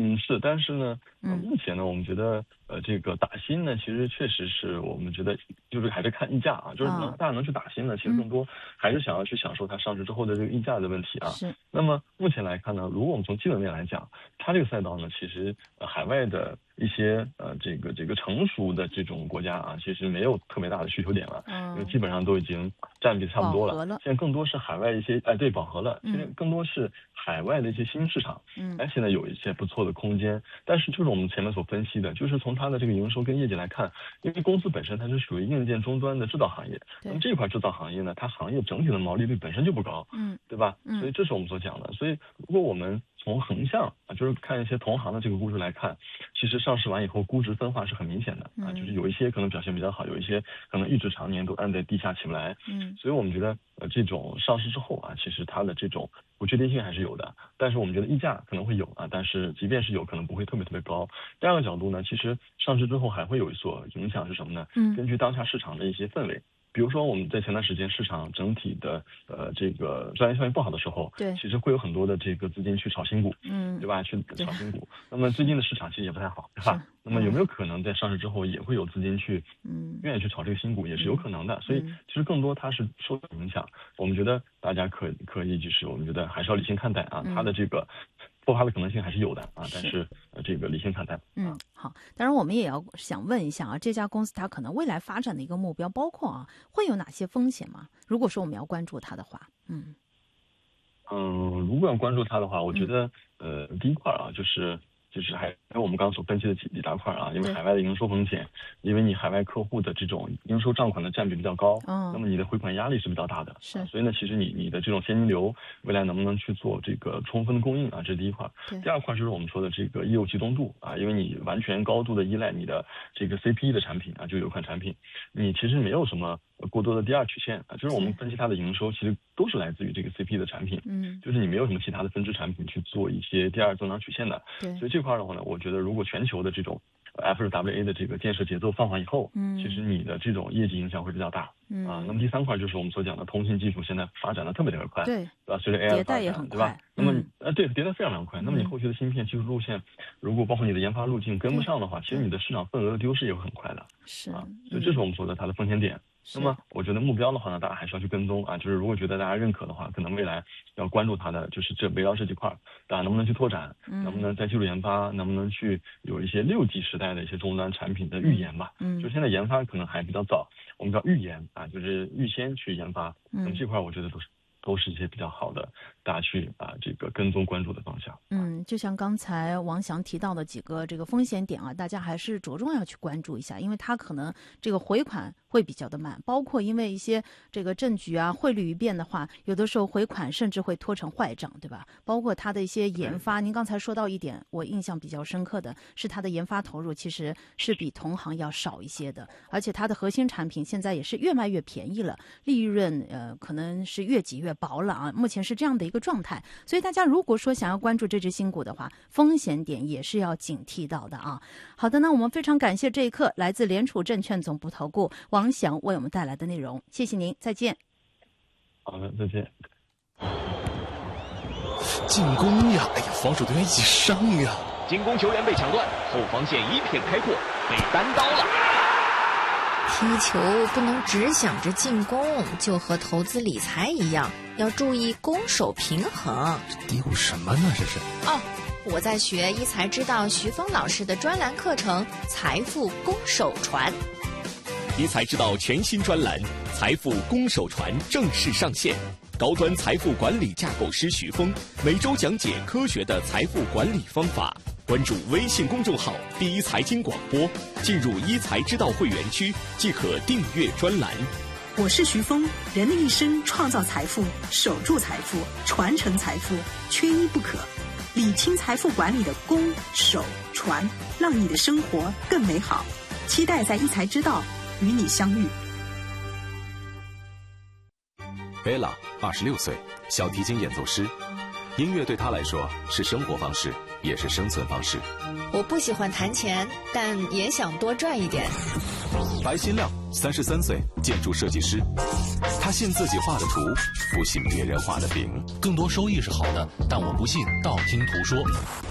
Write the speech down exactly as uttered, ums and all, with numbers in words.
嗯，是，但是呢，呃、目前呢，我们觉得，呃，这个打新呢，其实确实是我们觉得，就是还是看溢价啊，就是能、啊、大家能去打新呢，其实更多还是想要去享受它上市之后的这个溢价的问题啊。 是。 那么目前来看呢，如果我们从基本面来讲，它这个赛道呢，其实、呃、海外的一些呃这个这个成熟的这种国家啊，其实没有特别大的需求点了，嗯、因为基本上都已经占比差不多了。 了现在更多是海外一些哎对饱和了，其实更多是海外的一些新市场，嗯，哎现在有一些不错的空间。但是就是我们前面所分析的，就是从它的这个营收跟业绩来看，因为公司本身它是属于硬件终端的制造行业，那么这块制造行业呢，它行业整体的毛利率本身就不高，嗯，对吧？嗯，所以这是我们所讲的。所以如果我们从横向啊，就是看一些同行的这个估值来看，其实上市完以后估值分化是很明显的啊，就是有一些可能表现比较好，有一些可能一直常年都按在地下起不来，嗯，所以我们觉得呃这种上市之后啊，其实它的这种不确定性还是有的，但是我们觉得溢价可能会有啊，但是即便是有可能不会特别特别高。第二个角度呢，其实上市之后还会有所影响是什么呢？嗯，根据当下市场的一些氛围。比如说我们在前段时间市场整体的呃这个专业效应不好的时候，对，其实会有很多的这个资金去炒新股，嗯，对吧？去炒新股。那么最近的市场其实也不太好，对吧？那么有没有可能在上市之后也会有资金去，嗯，愿意去炒这个新股，也是有可能的。所以其实更多它是受影响。我们觉得大家可可以就是我们觉得还是要理性看待啊，它的这个破发的可能性还是有的啊，但是呃这个理性看待。 嗯，好。当然我们也要想问一下啊，这家公司它可能未来发展的一个目标，包括啊会有哪些风险吗？如果说我们要关注它的话，嗯嗯，如果要关注它的话，我觉得、嗯、呃第一块啊就是。就是还有我们刚刚所分析的几几大块啊，因为海外的营收风险，因为你海外客户的这种应收账款的占比比较高，嗯，那么你的回款压力是比较大的，是、啊，所以呢，其实你你的这种现金流未来能不能去做这个充分的供应啊，这是第一块。第二块就是我们说的这个业务集中度啊，因为你完全高度的依赖你的这个 C P E 的产品啊，就有款产品，你其实没有什么过多的第二曲线啊，就是我们分析它的营收其实都是来自于这个 C P E 的产品，嗯，就是你没有什么其他的分支产品去做一些第二增长曲线的，对，所以这块的话呢，我觉得如果全球的这种 F W A 的这个建设节奏放缓以后，嗯，其实你的这种业绩影响会比较大，嗯啊。那么第三块就是我们所讲的通信技术现在发展的特别特别快，对，对吧？随着 A I 发展，对吧？那么、嗯、呃对，迭代非常非常快。那么你后续的芯片技术路线，如果包括你的研发路径跟不上的话，其实你的市场份额的丢失也会很快的，是啊。所以这是我们说的它的风险点。那么我觉得目标的话呢，大家还是要去跟踪啊，就是如果觉得大家认可的话，可能未来要关注它的就是这围绕这几块，大家能不能去拓展，嗯、能不能在技术研发，能不能去有一些六 G 时代的一些终端产品的预研吧，嗯，就现在研发可能还比较早，我们叫预研啊，就是预先去研发，嗯，那么这块我觉得都是。都是一些比较好的，大家去啊这个跟踪关注的方向。 嗯，就像刚才王翔提到的几个这个风险点啊，大家还是着重要去关注一下，因为它可能这个回款会比较的慢，包括因为一些这个政局啊、汇率一变的话，有的时候回款甚至会拖成坏账，对吧？包括它的一些研发，您刚才说到一点，我印象比较深刻的是它的研发投入其实是比同行要少一些的，而且它的核心产品现在也是越卖越便宜了，利润呃可能是越挤越薄了啊，目前是这样的一个状态，所以大家如果说想要关注这只新股的话，风险点也是要警惕到的啊。好的，那我们非常感谢这一刻来自联储证券总部投顾王翔为我们带来的内容，谢谢您，再见。 好的，再见。 进攻呀！哎呀，防守队员一起上呀！ 进攻球员被抢断，后防线一片开阔，被单刀了。 踢球不能只想着进攻，就和投资理财一样，要注意攻守平衡。 嘀咕什么呢？这是哦，我在学一才知道徐峰老师的专栏课程《财富攻守传》。 一才知道全新专栏《财富攻守传》正式上线。高端财富管理架构师徐峰每周讲解科学的财富管理方法。关注微信公众号“第一财经广播”，进入一财知道会员区即可订阅专栏。 我是徐峰，人的一生创造财富、守住财富、传承财富，缺一不可。理清财富管理的攻、守、传，让你的生活更美好。期待在一财知道与你相遇。 贝拉二十六岁，小提琴演奏师。音乐对他来说是生活方式，也是生存方式。 我不喜欢弹钱，但也想多赚一点。 白新亮三十三岁，建筑设计师。他信自己画的图，不信别人画的饼。 更多收益是好的，但我不信道听途说。